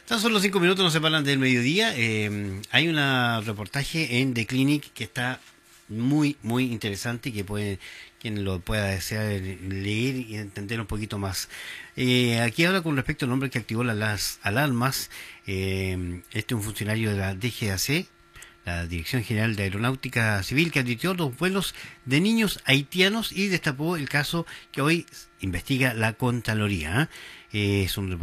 Tan solo 5 minutos nos separan del mediodía. Hay un reportaje en The Clinic que está muy interesante y que quien lo pueda desear leer y entender un poquito más. Aquí habla con respecto al hombre que activó las alarmas. Este es un funcionario de la DGAC, la Dirección General de Aeronáutica Civil, que advirtió los vuelos de niños haitianos y destapó el caso que hoy investiga la Contraloría. Es un